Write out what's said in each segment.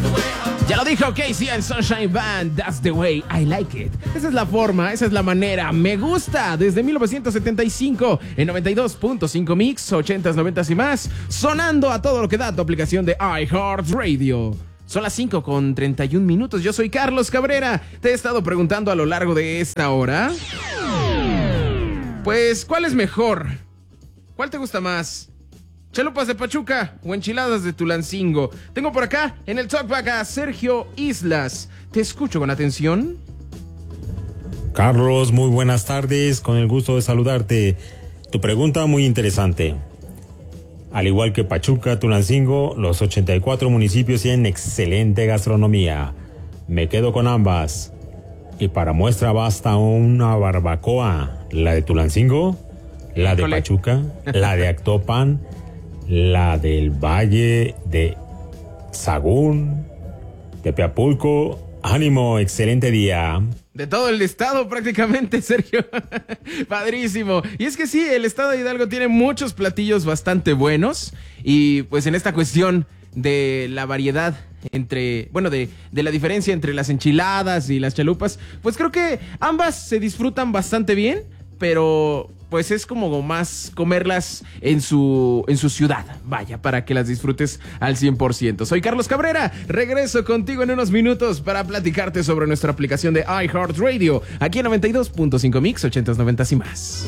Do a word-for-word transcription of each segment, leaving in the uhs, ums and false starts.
Ya lo dijo Casey and Sunshine Band, That's the way I like it. Esa es la forma, esa es la manera. Me gusta desde mil novecientos setenta y cinco en noventa y dos punto cinco Mix, ochentas, noventas y más, sonando a todo lo que da tu aplicación de iHeartRadio. Son las cinco con treinta y un minutos. Yo soy Carlos Cabrera. Te he estado preguntando a lo largo de esta hora, pues, ¿cuál es mejor? ¿Cuál te gusta más? ¿Chalupas de Pachuca o enchiladas de Tulancingo? Tengo por acá en el Talkback a Sergio Islas. Te escucho con atención. Carlos, muy buenas tardes. Con el gusto de saludarte. Tu pregunta muy interesante. Al igual que Pachuca, Tulancingo, los ochenta y cuatro municipios tienen excelente gastronomía. Me quedo con ambas. Y para muestra basta una barbacoa. La de Tulancingo, la de Pachuca, la de Actopan, la del Valle de Sagún, Tepeapulco. Ánimo, excelente día. De todo el estado prácticamente, Sergio. Padrísimo. Y es que sí, el estado de Hidalgo tiene muchos platillos bastante buenos. Y pues en esta cuestión de la variedad entre, bueno, de, de la diferencia entre las enchiladas y las chalupas, pues creo que ambas se disfrutan bastante bien, pero pues es como más comerlas en su, en su ciudad, vaya, para que las disfrutes al cien por ciento. Soy Carlos Cabrera, regreso contigo en unos minutos para platicarte sobre nuestra aplicación de iHeartRadio, aquí en noventa y dos punto cinco Mix, ochentas, noventas y más.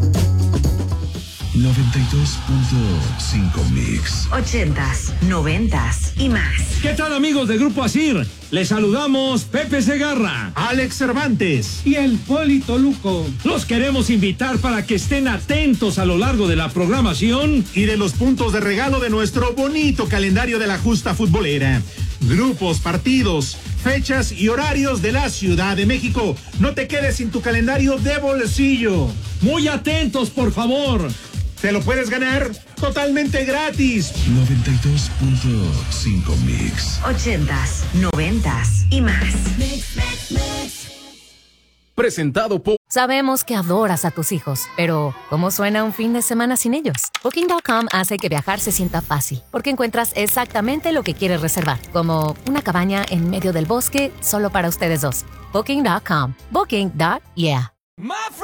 noventa y dos punto cinco Mix. Ochentas, noventas y más. ¿Qué tal, amigos de Grupo Asir? Les saludamos Pepe Segarra, Alex Cervantes y el Polito Luco. Los queremos invitar para que estén atentos a lo largo de la programación y de los puntos de regalo de nuestro bonito calendario de la justa futbolera. Grupos, partidos, fechas y horarios de la Ciudad de México. No te quedes sin tu calendario de bolsillo. Muy atentos, por favor. Te lo puedes ganar totalmente gratis. noventa y dos punto cinco Mix. Ochentas, noventas y más. Mix, mix, mix. Presentado por... Sabemos que adoras a tus hijos, pero ¿cómo suena un fin de semana sin ellos? Booking punto com hace que viajar se sienta fácil, porque encuentras exactamente lo que quieres reservar, como una cabaña en medio del bosque solo para ustedes dos. Booking punto com. Booking. Yeah.